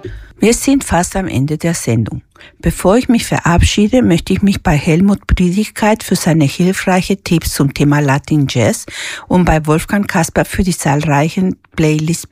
Wir sind fast am Ende der Sendung. Bevor ich mich verabschiede, möchte ich mich bei Helmut Briedigkeit für seine hilfreichen Tipps zum Thema Latin Jazz und bei Wolfgang Kasper für die zahlreichen Playlists